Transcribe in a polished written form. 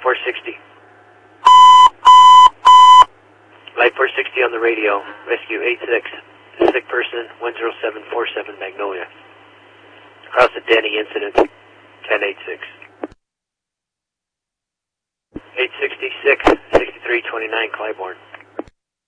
460. Light 460 on the radio. Rescue 86. Sick person 10747 Magnolia. Across the Denny incident 1086. 866 6329 Clybourne.